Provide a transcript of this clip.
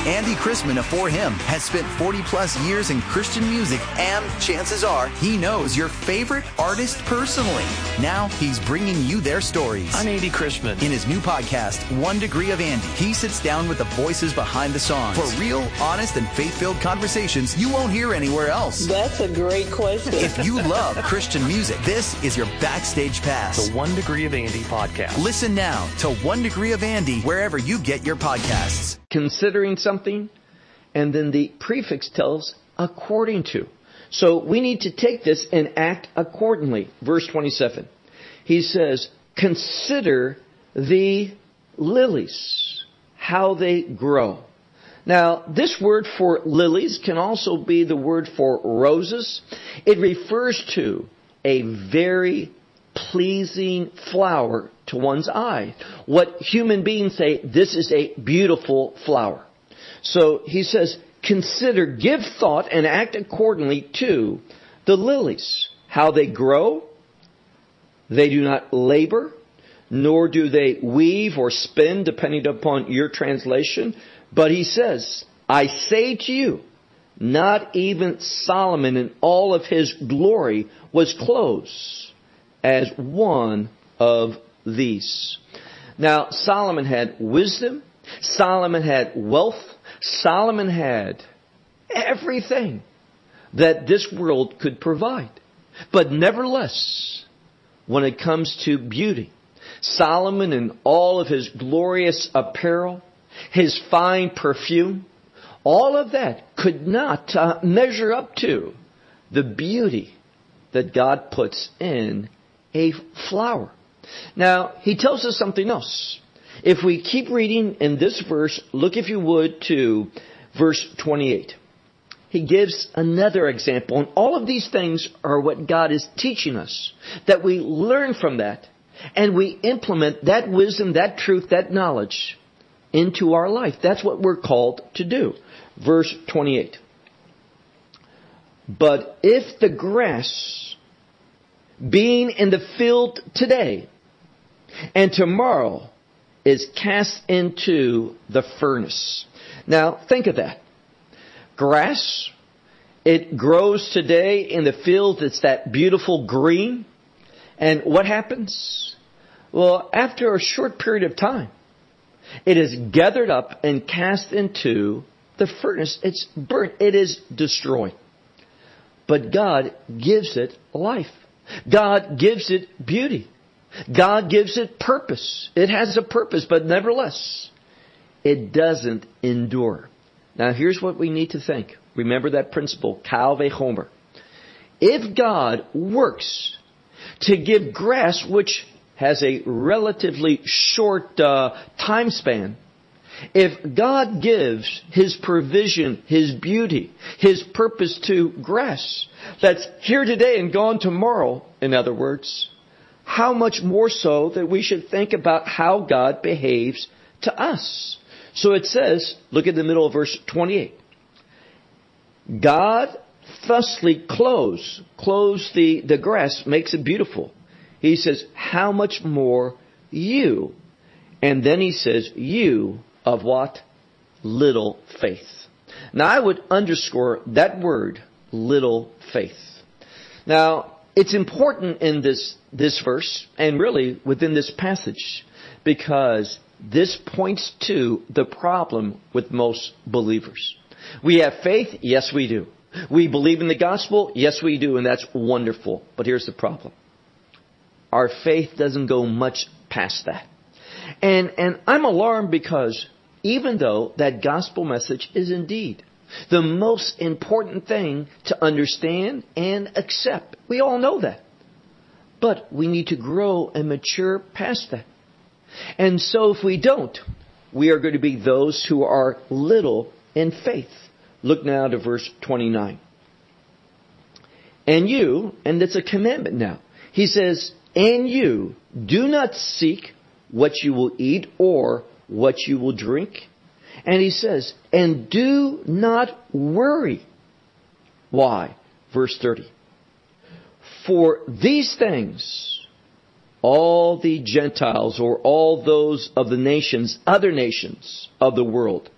Andy Chrisman of For Him has spent 40 plus years in Christian music, and chances are he knows your favorite artist personally. Now he's bringing you their stories. I'm Andy Chrisman. In his new podcast, 1 Degree of Andy, he sits down with the voices behind the songs for real, honest, and faith-filled conversations you won't hear anywhere else. That's a great question. If you love Christian music, this is your backstage pass. The 1 Degree of Andy podcast. Listen now to 1 Degree of Andy wherever you get your podcasts. Considering something, and then the prefix tells according to. So we need to take this and act accordingly. Verse 27. He says, consider the lilies, how they grow. Now, this word for lilies can also be the word for roses. It refers to a very pleasing flower to one's eye. What human beings say, this is a beautiful flower. So he says, consider, give thought, and act accordingly to the lilies, how they grow. They do not labor, nor do they weave or spin, depending upon your translation. But he says, I say to you, not even Solomon in all of his glory was clothed as one of these. Now, Solomon had wisdom. Solomon had wealth. Solomon had everything that this world could provide. But nevertheless, when it comes to beauty, Solomon in all of his glorious apparel, his fine perfume, all of that could not measure up to the beauty that God puts in a flower. Now, he tells us something else. If we keep reading in this verse, look if you would to verse 28. He gives another example. And all of these things are what God is teaching us. That we learn from that. And we implement that wisdom, that truth, that knowledge into our life. That's what we're called to do. Verse 28. But if the grass, being in the field today, and tomorrow is cast into the furnace. Now, think of that. Grass, it grows today in the field. It's that beautiful green. And what happens? Well, after a short period of time, it is gathered up and cast into the furnace. It's burnt. It is destroyed. But God gives it life. God gives it beauty. God gives it purpose. It has a purpose, but nevertheless, it doesn't endure. Now, here's what we need to think. Remember that principle, Kal Vachomer. If God works to give grass, which has a relatively short time span, if God gives His provision, His beauty, His purpose to grass, that's here today and gone tomorrow, in other words, how much more so that we should think about how God behaves to us. So it says, look at the middle of verse 28. God thusly clothes the grass, makes it beautiful. He says, how much more you? And then he says, you of what? Little faith. Now I would underscore that word, little faith. Now, it's important in this verse, and really within this passage, because this points to the problem with most believers. We have faith, yes we do. We believe in the gospel, yes we do, and that's wonderful. But here's the problem. Our faith doesn't go much past that. And I'm alarmed because even though that gospel message is indeed the most important thing to understand and accept. We all know that. But we need to grow and mature past that. And so if we don't, we are going to be those who are little in faith. Look now to verse 29. And you, and it's a commandment now. He says, and you do not seek what you will eat or what you will drink. And he says, and do not worry. Why? Verse 30. For these things, all the Gentiles or all those of the nations, other nations of the world,